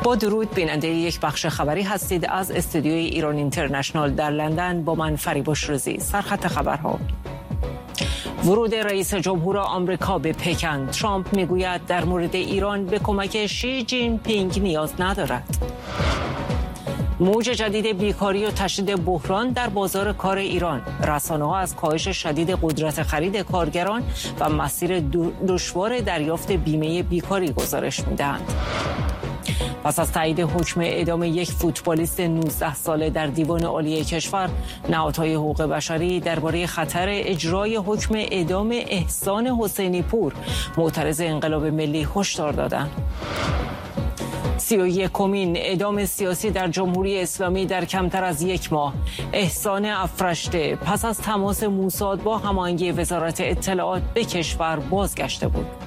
با درود، بیننده یک بخش خبری هستید از استودیوی ایران اینترنشنال در لندن. با من فریباش رضی. سرخط خبرها: ورود رئیس جمهور آمریکا به پکن. ترامپ میگوید در مورد ایران به کمک شی جین پینگ نیاز ندارد. موج جدید بیکاری و تشدید بحران در بازار کار ایران. رسانه‌ها از کاهش شدید قدرت خرید کارگران و مسیر دشوار دریافت بیمه بیکاری گزارش می‌دهند. پس از تایید حکم اعدام یک فوتبالیست 19 ساله در دیوان عالی کشور، نهادهای حقوق بشری درباره خطر اجرای حکم اعدام احسان حسینی پور، معترض انقلاب ملی، هشدار دادند. 31مین اعدام سیاسی در جمهوری اسلامی در کمتر از یک ماه. احسان افرشته پس از تماس موساد با هماهنگی وزارت اطلاعات به کشور بازگشته بود.